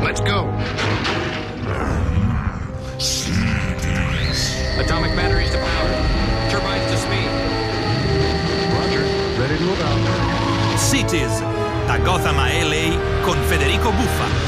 Let's go. Atomic batteries to power. Turbines to speed. Roger. Ready to move out. Cities, da Gotham a LA con Federico Buffa.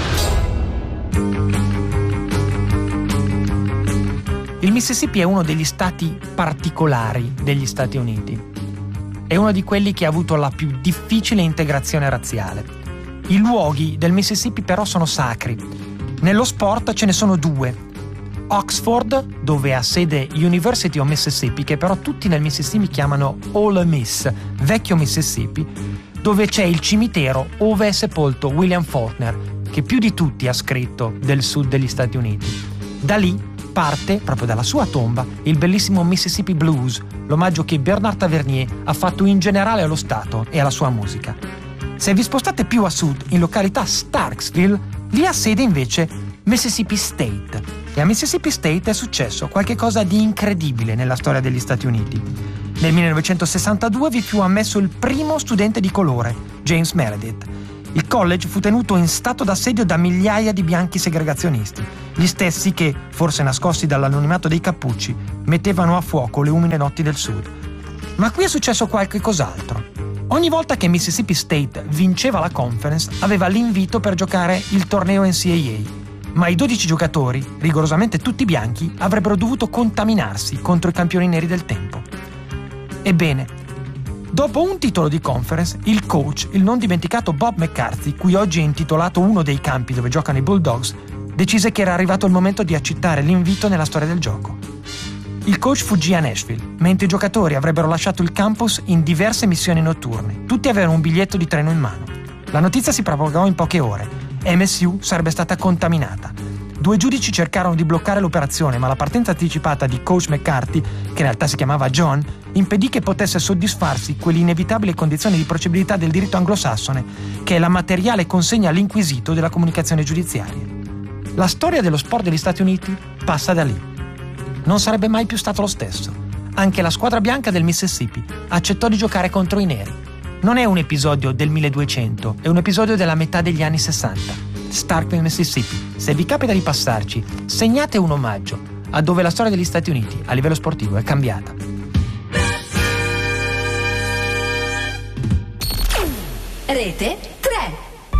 Il Mississippi è uno degli stati particolari degli Stati Uniti. È uno di quelli che ha avuto la più difficile integrazione razziale. I luoghi del Mississippi però sono sacri. Nello sport ce ne sono due. Oxford, dove ha sede University of Mississippi, che però tutti nel Mississippi chiamano Ole Miss, vecchio Mississippi, dove c'è il cimitero ove è sepolto William Faulkner, che più di tutti ha scritto del sud degli Stati Uniti. Da lì parte, proprio dalla sua tomba, il bellissimo Mississippi Blues, l'omaggio che Bernard Tavernier ha fatto in generale allo Stato e alla sua musica. Se vi spostate più a sud, in località Starksville, lì ha sede invece Mississippi State. E a Mississippi State è successo qualcosa di incredibile nella storia degli Stati Uniti. Nel 1962 vi fu ammesso il primo studente di colore, James Meredith. Il college fu tenuto in stato d'assedio da migliaia di bianchi segregazionisti, gli stessi che, forse nascosti dall'anonimato dei cappucci, mettevano a fuoco le umide notti del sud. Ma qui è successo qualche cos'altro. Ogni volta che Mississippi State vinceva la conference, aveva l'invito per giocare il torneo NCAA, ma i 12 giocatori, rigorosamente tutti bianchi, avrebbero dovuto contaminarsi contro i campioni neri del tempo. Ebbene, dopo un titolo di conference, il coach, il non dimenticato Bob McCarthy, cui oggi è intitolato uno dei campi dove giocano i Bulldogs, decise che era arrivato il momento di accettare l'invito nella storia del gioco. Il coach fuggì a Nashville, mentre i giocatori avrebbero lasciato il campus in diverse missioni notturne. Tutti avevano un biglietto di treno in mano. La notizia si propagò in poche ore. MSU sarebbe stata contaminata. 2 giudici cercarono di bloccare l'operazione, ma la partenza anticipata di coach McCarthy, che in realtà si chiamava John, impedì che potesse soddisfarsi quell'inevitabile condizione di procedibilità del diritto anglosassone, che è la materiale consegna all'inquisito della comunicazione giudiziaria. La storia dello sport degli Stati Uniti passa da lì. Non sarebbe mai più stato lo stesso. Anche la squadra bianca del Mississippi accettò di giocare contro i neri. Non è un episodio del 1200, è un episodio della metà degli anni 60. Starkville, Mississippi. Se vi capita di passarci, segnate un omaggio a dove la storia degli Stati Uniti a livello sportivo è cambiata. Rete